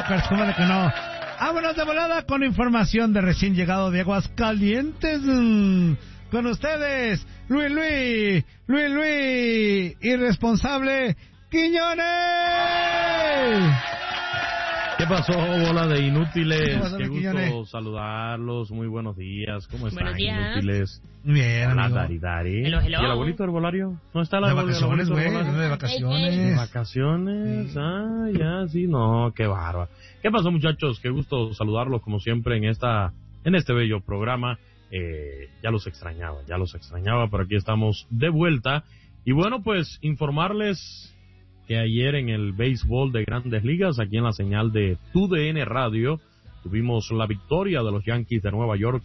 ¿cómo de que no? Vámonos de volada con información de recién llegado de Aguascalientes. Con ustedes, Luis, irresponsable Quiñones. ¿Qué pasó, bola de inútiles? Qué gusto Quiñones? Saludarlos. Muy buenos días. ¿Cómo están, Buenos días. inútiles? Bien, Hola, amigo. Dari. Hello. ¿Y el abuelito herbolario? ¿No está el De abuelito vacaciones, güey, herbolario? de ¿De vacaciones. vacaciones? Sí. Ah, ya, sí, no, qué bárbaro. ¿Qué pasó, muchachos? Qué gusto saludarlos como siempre en este bello programa. Ya los extrañaba, pero aquí estamos de vuelta. Y bueno, pues informarles que ayer en el béisbol de Grandes Ligas, aquí en la señal de TUDN Radio, tuvimos la victoria de los Yankees de Nueva York,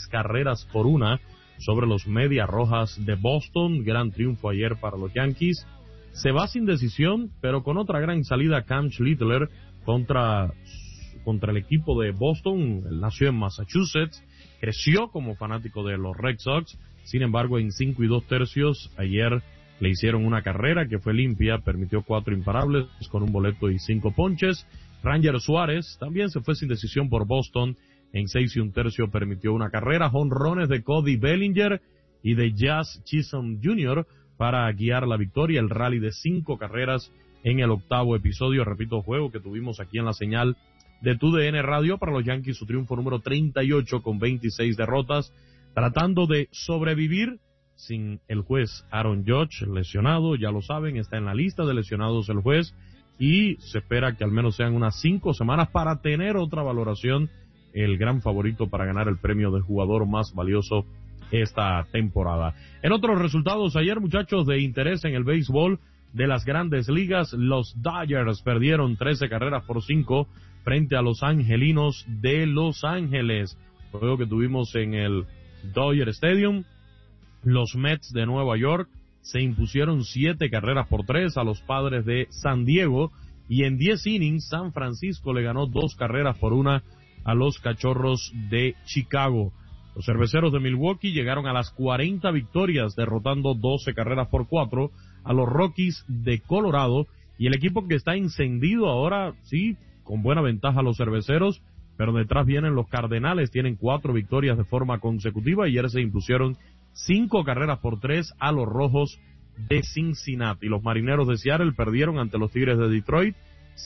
6-1 sobre los Medias Rojas de Boston. Gran triunfo ayer para los Yankees. Se va sin decisión, pero con otra gran salida Cam Schlittler contra el equipo de Boston. Él nació en Massachusetts, creció como fanático de los Red Sox. Sin embargo, en 5 2/3 ayer le hicieron una carrera que fue limpia, permitió 4 imparables con un boleto y 5 ponches. Ranger Suárez también se fue sin decisión por Boston, en 6 1/3 permitió una carrera. Jonrones de Cody Bellinger y de Jazz Chisholm Jr. para guiar la victoria, el rally de 5 carreras en el 8º episodio, repito, juego que tuvimos aquí en la señal de TUDN Radio. Para los Yankees su triunfo número 38 con 26 derrotas, tratando de sobrevivir sin el juez Aaron Judge, lesionado, ya lo saben, está en la lista de lesionados el juez, y se espera que al menos sean unas 5 semanas para tener otra valoración, el gran favorito para ganar el premio de jugador más valioso esta temporada. En otros resultados ayer, muchachos, de interés en el béisbol de las Grandes Ligas, los Dodgers perdieron 13-5 frente a los Angelinos de Los Ángeles. Juego que tuvimos en el Dodger Stadium. Los Mets de Nueva York se impusieron 7-3 a los Padres de San Diego, y en 10 innings San Francisco le ganó 2-1 a los Cachorros de Chicago. Los Cerveceros de Milwaukee llegaron a las 40 victorias, derrotando 12-4 a los Rockies de Colorado, y el equipo que está encendido ahora, sí, con buena ventaja los Cerveceros, pero detrás vienen los Cardenales, tienen 4 victorias de forma consecutiva, y ayer se impusieron 5-3 a los Rojos de Cincinnati. Los Marineros de Seattle perdieron ante los Tigres de Detroit,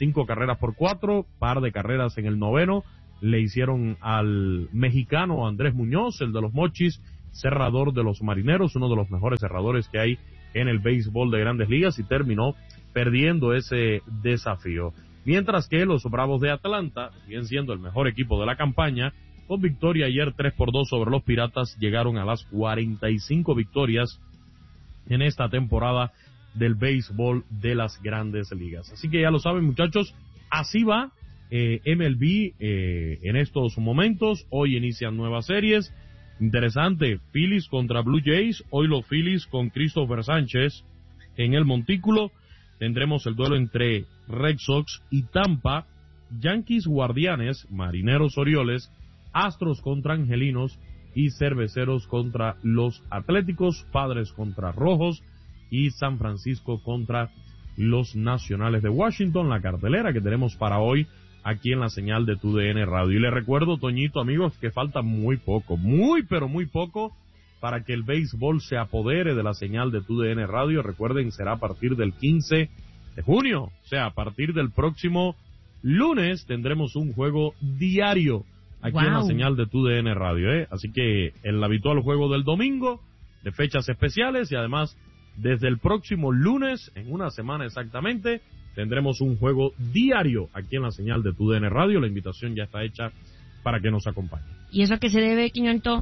5-4, par de carreras en el 9º, le hicieron al mexicano Andrés Muñoz, el de los Mochis, cerrador de los Marineros, uno de los mejores cerradores que hay en el béisbol de Grandes Ligas, y terminó perdiendo ese desafío. Mientras que los Bravos de Atlanta, siguen siendo el mejor equipo de la campaña, con victoria ayer 3-2 sobre los Piratas, llegaron a las 45 victorias en esta temporada del béisbol de las Grandes Ligas. Así que ya lo saben, muchachos, así va MLB en estos momentos. Hoy inician nuevas series. Interesante, Phillies contra Blue Jays. Hoy los Phillies con Christopher Sánchez en el montículo. Tendremos el duelo entre Red Sox y Tampa, Yankees Guardianes, Marineros Orioles, Astros contra Angelinos y Cerveceros contra los Atléticos, Padres contra Rojos y San Francisco contra los Nacionales de Washington. La cartelera que tenemos para hoy aquí en la señal de TUDN Radio. Y les recuerdo, Toñito, amigos, que falta muy poco, pero muy poco para que el béisbol se apodere de la señal de TUDN Radio. Recuerden, será a partir del 15 de junio, o sea, a partir del próximo lunes tendremos un juego diario aquí en la señal de TUDN Radio, Así que el habitual juego del domingo, de fechas especiales, y además desde el próximo lunes, en una semana exactamente, tendremos un juego diario aquí en la señal de TUDN Radio. La invitación ya está hecha para que nos acompañe. ¿Y eso a qué se debe, Quiñonito?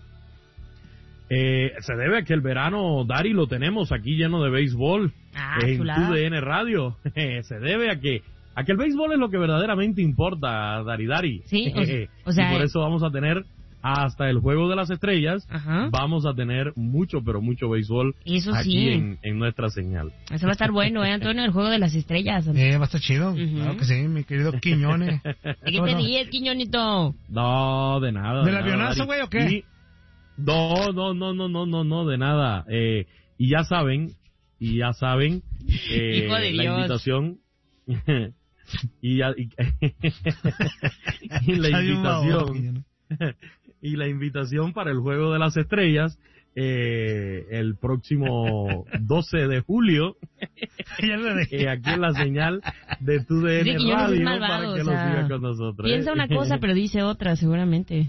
Se debe a que el verano, Dari, lo tenemos aquí lleno de béisbol en TUDN Radio. Se debe a que el béisbol es lo que verdaderamente importa, Dari. Sí, o sea, y por eso vamos a tener hasta el Juego de las Estrellas. Ajá. Vamos a tener mucho, pero mucho béisbol eso aquí sí. en nuestra señal. Eso va a estar bueno, Antonio, el Juego de las Estrellas. Va a estar chido, claro que sí, mi querido Quiñones. ¿De qué te ríes, Quiñonito? No, de nada. ¿Del avionazo, güey, o qué? No, de nada. Y ya saben, Hijo de la Dios. invitación, y la invitación y la invitación para el Juego de las Estrellas el próximo 12 de julio aquí en la señal de TUDN sí, Radio malvado, para que lo siga con nosotros. Piensa una cosa pero dice otra seguramente.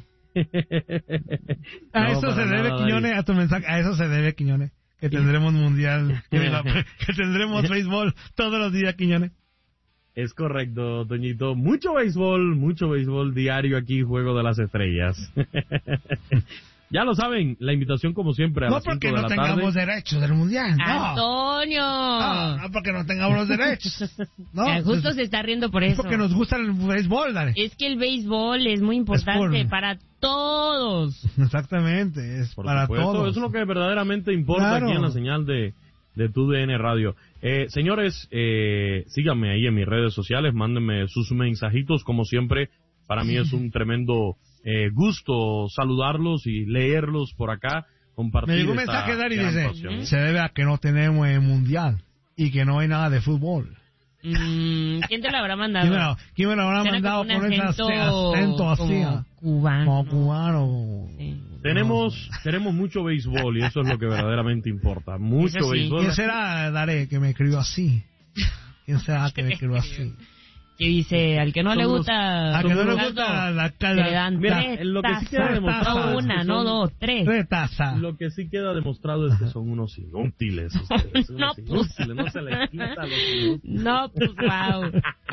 A eso se debe, Quiñones, a tu mensaje, a eso se debe, Quiñones, que tendremos mundial, que tendremos béisbol todos los días, Quiñones. Es correcto, Toñito. Mucho béisbol diario aquí, Juego de las Estrellas. Ya lo saben, la invitación como siempre a las 5 de la tarde. No porque no tengamos derechos del mundial, no. ¡Antonio! No porque no tengamos los derechos. No, justo se está riendo por eso. Es porque nos gusta el béisbol, dale. Es que el béisbol es muy importante para todos. Exactamente, es por para supuesto, todos. Eso es lo que verdaderamente importa aquí en la señal de TUDN Radio. Señores, síganme ahí en mis redes sociales, mándenme sus mensajitos, como siempre. Para mí es un tremendo gusto saludarlos y leerlos por acá, compartir. Me llegó un mensaje, Dari, dice, se debe a que no tenemos el mundial y que no hay nada de fútbol. ¿Quién te lo habrá mandado? ¿Quién me lo habrá mandado con ese acento así? Como cubano. Sí. Tenemos mucho béisbol y eso es lo que verdaderamente importa. Mucho béisbol. ¿Quién será, Daré, que me escribió así? ¿Quién será que me escribió así? Que dice, al que no le gusta... A que no le gusta la cara. Mira, lo que sí queda demostrado... No una, no dos, tres. Tres tazas. Lo que sí queda demostrado es que son unos inútiles ustedes. No, pues. No se les quita los inútiles. No, pues, wow.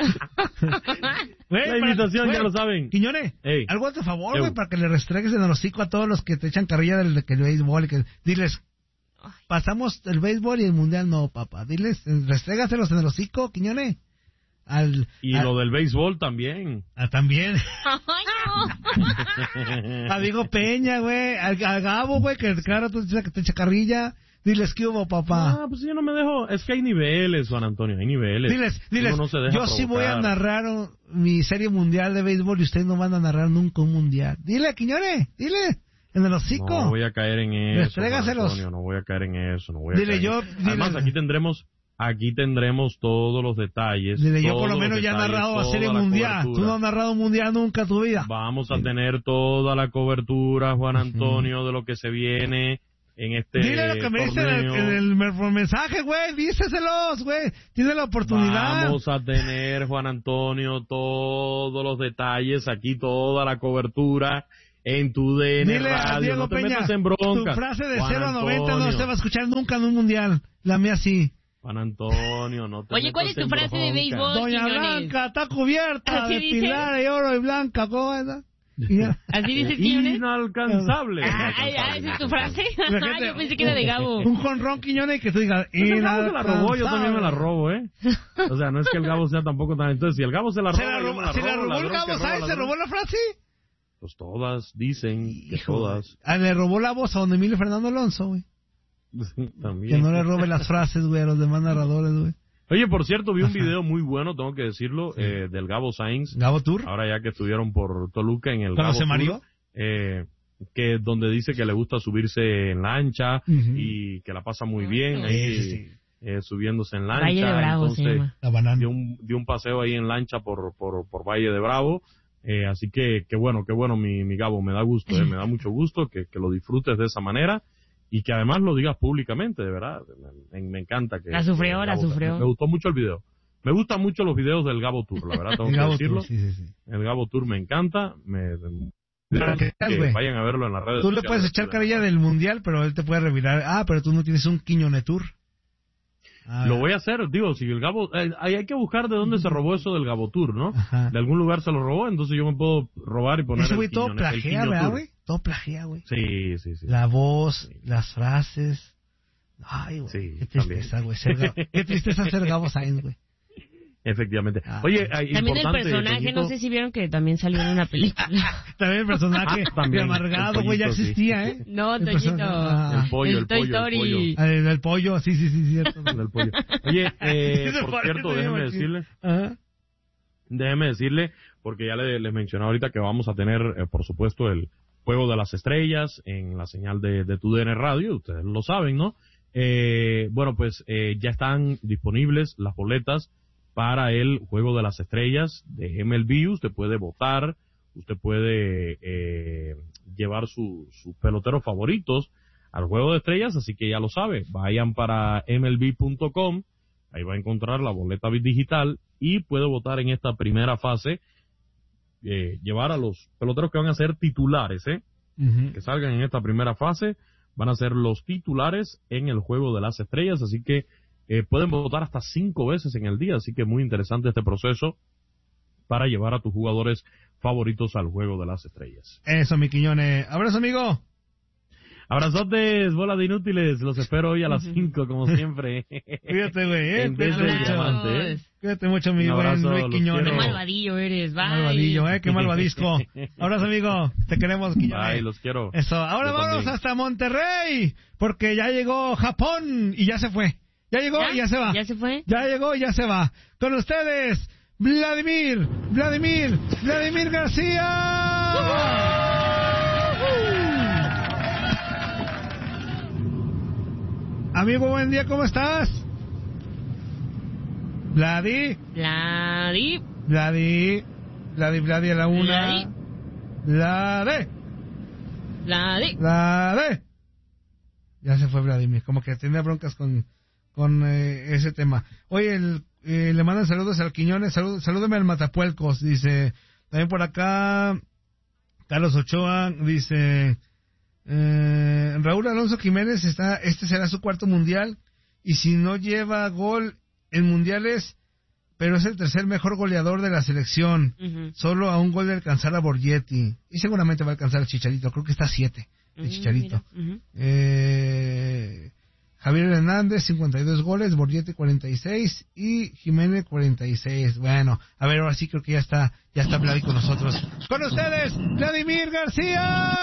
La invitación, ya lo saben. Quiñones, algo a tu favor, güey, para que le restregues en el hocico a todos los que te echan carrilla del béisbol. Diles, pasamos el béisbol y el mundial no, papá. Diles, restrégaselos en el hocico, Quiñones. Lo del béisbol también. También. Ay, no. A Diego Peña, güey. Al Gabo, güey, que claro, tú dices que te echa carrilla. Diles, ¿qué hubo, papá? Pues yo no me dejo. Es que hay niveles, Juan Antonio, hay niveles. Diles, no yo sí voy a narrar mi serie mundial de béisbol y ustedes no van a narrar nunca un mundial. Dile, Quiñones, dile. En el hocico. No voy a caer en eso. Restrégaselos. Antonio, no voy a caer en eso. Además, aquí tendremos todos los detalles. Yo por lo menos ya he narrado la serie mundial. Tú no has narrado un mundial nunca en tu vida. Vamos a tener toda la cobertura, Juan Antonio, de lo que se viene en este Dile lo que me dice en el mensaje, güey. Díceselos, güey. Tienes la oportunidad. Vamos a tener, Juan Antonio, todos los detalles, aquí toda la cobertura en TUDN Dile Radio. A Diego no te Peña, metas en bronca. Tu frase de Juan 0 a 90 Antonio. no se va a escuchar nunca en un mundial. La mía sí. Juan Antonio, no te Oye, ¿cuál es tu frase de béisbol, Doña Quiñones? Blanca está cubierta ¿Así de dice? pilar y oro y blanca, ¿cómo es? ¿Así dice Quiñones? Inalcanzable. ¿Esa es tu frase? Yo pensé que era de Gabo. Un jonrón, Quiñones, que tú digas, El Gabo se la robó, yo también me la robo, ¿eh? O sea, no es que el Gabo sea tampoco tan... Entonces, si el Gabo se la roba, yo me la robo. ¿Se la robó el Gabo, sabes? ¿Se robó la frase? Pues todas, dicen que todas. Le robó la voz a don Emilio Fernando Alonso, güey. También. Que no le robe las frases, güey, a los demás narradores, güey. Oye, por cierto, vi un video muy bueno, tengo que decirlo, del Gabo Sainz. ¿Gabo Tour? Ahora ya que estuvieron por Toluca en el ¿Cómo Gabo se mareó? Que donde dice que le gusta subirse en lancha y que la pasa muy bien ahí subiéndose en lancha. Valle de Bravo, entonces La banana. dio un paseo ahí en lancha por Valle de Bravo. Así que qué bueno mi Gabo, me da gusto, me da mucho gusto que lo disfrutes de esa manera y que además lo digas públicamente, de verdad, me encanta que... La sufrió. Me gustó mucho el video. Me gustan mucho los videos del Gabo Tour, la verdad, tengo que decirlo. Tour, sí. El Gabo Tour me encanta, que vayan a verlo en las redes Tú sociales. le puedes echar carilla del mundial, pero él te puede revirar. Pero tú no tienes un Quiñone Tour. Lo voy a hacer, digo, si el Gabo... hay que buscar de dónde se robó eso del Gabo Tour, ¿no? Ajá. De algún lugar se lo robó, entonces yo me puedo robar y poner ese el güey todo Quiñone- plagia, el Quiño ¿verdad, Tour. güey? Todo plagia, güey. Sí. La voz, las frases. Ay, güey. Sí, Qué tristeza, güey. Qué tristeza ser Gabo Sainz, güey. Efectivamente. Oye, También el personaje, Toñito, no sé si vieron que también salió en una película. También el personaje también, de amargado, el güey, ya pollito, sí. existía, ¿eh? No, El Toñito. personaje- El pollo, el Toy el pollo. Story. El pollo, sí, cierto. Del pollo. Oye, Se por parece, cierto, Ajá. déjeme decirle, porque ya les mencioné ahorita que vamos a tener, por supuesto, el Juego de las Estrellas en la señal de TUDN Radio, ustedes lo saben, ¿no? Bueno, pues ya están disponibles las boletas para el Juego de las Estrellas de MLB. Usted puede votar, usted puede llevar sus peloteros favoritos al Juego de Estrellas, así que ya lo sabe, vayan para MLB.com, ahí va a encontrar la boleta digital y puede votar en esta primera fase, llevar a los peloteros que van a ser titulares, que salgan en esta primera fase, van a ser los titulares en el Juego de las Estrellas, así que pueden votar hasta 5 veces en el día, así que muy interesante este proceso para llevar a tus jugadores favoritos al Juego de las Estrellas. Eso, mi Quiñones. Abrazo, amigo. Abrazotes, bola de inútiles. Los espero hoy a las 5, como siempre. Cuídate, güey. Cuídate mucho, mi buen Luis Quiñones. Qué malvadillo eres, bye. Malvadillo, qué malvadisco. Abrazo, amigo. Te queremos, Quiñones. Bye, los quiero. Eso. Ahora vamos hasta Monterrey, porque ya llegó Japón y ya se fue. Ya llegó y ya se va. ¿Ya se fue? Ya llegó y ya se va. Con ustedes, Vladimir García. Amigo, buen día, ¿cómo estás? Vladi a la una. Vladi. Ya se fue Vladimir, como que tiene broncas con ese tema. Oye, le mandan saludos al Quiñones, salúdame al Matapuelcos, dice. También por acá, Carlos Ochoa, dice... Raúl Alonso Jiménez este será su 4º mundial y si no lleva gol en mundiales, pero es el 3er mejor goleador de la selección, solo a un gol de alcanzar a Borgetti y seguramente va a alcanzar a Chicharito, creo que está a 7 de Chicharito. Javier Hernández 52 goles, Borgetti 46 y Jiménez 46. Bueno, a ver, ahora sí creo que ya está Vladi con nosotros. Con ustedes, Vladimir García.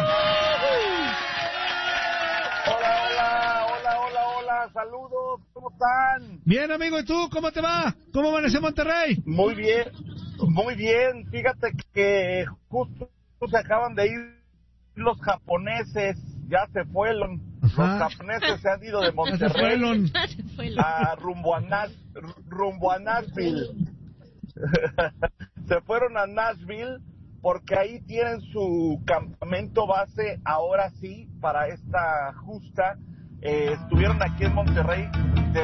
Hola, saludos, ¿cómo están? Bien, amigo, ¿y tú? ¿Cómo te va? ¿Cómo amanece Monterrey? Muy bien, fíjate que justo se acaban de ir los japoneses, ya se fueron. Los japoneses se han ido de Monterrey rumbo a Nashville. Se fueron a Nashville porque ahí tienen su campamento base, ahora sí, para esta justa. Estuvieron aquí en Monterrey de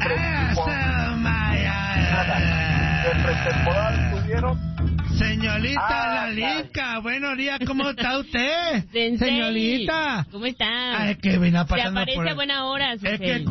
pretemporada, estuvieron. Señorita Lalica, buenos días, ¿cómo está usted? Sensei, señorita. ¿Cómo está? Ay, que viene Se pasando aparece por... a buena hora, Es que